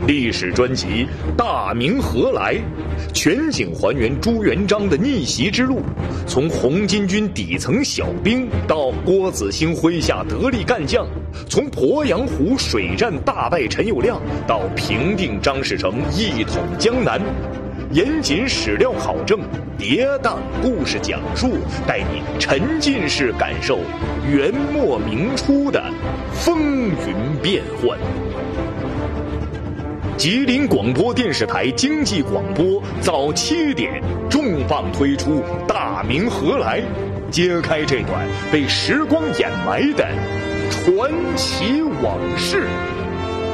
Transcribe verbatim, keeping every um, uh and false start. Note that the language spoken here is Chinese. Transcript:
历史专辑《大明何来》，全景还原朱元璋的逆袭之路，从红巾军底层小兵到郭子兴麾下得力干将，从鄱阳湖水战大败陈友谅到平定张士诚一统江南。严谨史料考证，跌宕故事讲述，带你沉浸式感受元末明初的风云变幻。吉林广播电视台经济广播早七点重磅推出《大明何来》，揭开这段被时光掩埋的传奇往事。